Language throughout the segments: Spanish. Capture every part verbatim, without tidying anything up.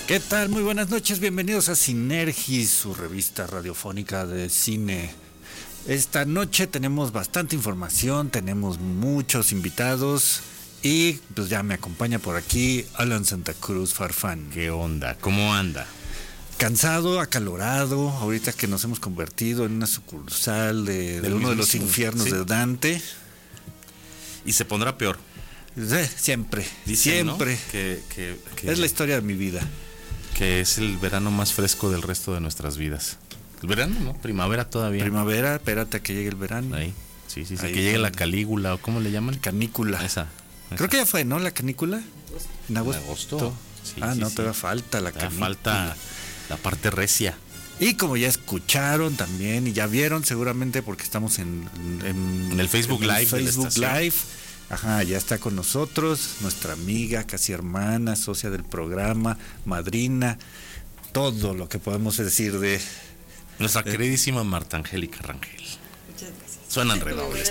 ¿Qué tal? Muy buenas noches, bienvenidos a Sinergis, su revista radiofónica de cine. Esta noche tenemos bastante información, tenemos muchos invitados y pues ya me acompaña por aquí Alan Santa Cruz Farfán. ¿Qué onda? ¿Cómo anda? Cansado, acalorado, ahorita que nos hemos convertido en una sucursal de, de uno de los infiernos, ¿sí?, de Dante. Y se pondrá peor. Sí, siempre, Dicen, siempre. ¿no? que, que, que, es la historia de mi vida. Que es el verano más fresco del resto de nuestras vidas. El verano, ¿no? Primavera todavía. Primavera, espérate a que llegue el verano. Ahí, sí, sí, sí. Ahí que llegue con... la Calígula, o ¿cómo le llaman? Canícula. Esa. esa. Creo que ya fue, ¿no? La canícula. En agosto. En agosto. Sí, ah, sí, no, sí. Todavía falta la todavía canícula. falta la parte recia. Y como ya escucharon también y ya vieron seguramente porque estamos en, en, en el Facebook en Live. El Facebook Live. Ajá, ya está con nosotros nuestra amiga, casi hermana, socia del programa, madrina, todo lo que podemos decir de... Nuestra eh, queridísima Marta Angélica Rangel. Muchas gracias. Suenan redobles.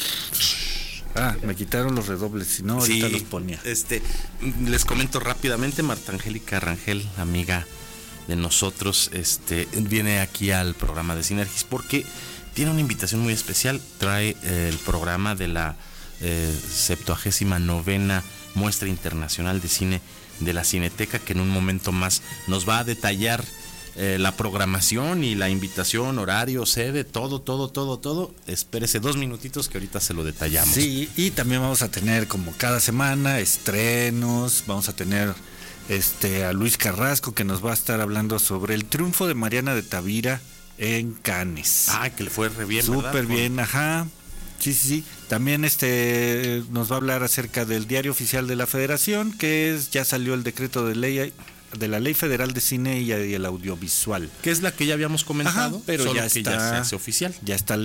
Ah, me quitaron los redobles, si no, ahorita sí, los ponía. Este, les comento rápidamente, Marta Angélica Rangel, amiga de nosotros, este, viene aquí al programa de Sinergis porque tiene una invitación muy especial. Trae eh, el programa de la eh, septuagésima novena Muestra Internacional de Cine de la Cineteca, que en un momento más nos va a detallar eh, la programación y la invitación, horario, sede, todo, todo, todo, todo. Espérese dos minutitos que ahorita se lo detallamos. Sí, y también vamos a tener, como cada semana, estrenos. Vamos a tener este a Luis Carrasco, que nos va a estar hablando sobre el triunfo de Mariana de Tavira en Cannes. Ah, que le fue re bien, súper bien, ajá. Sí, sí, sí. También este nos va a hablar acerca del Diario Oficial de la Federación, que es ya salió el decreto de ley de la Ley Federal de Cine y el Audiovisual, que es la que ya habíamos comentado, ajá, pero solo ya que está, ya se hace oficial. Ya está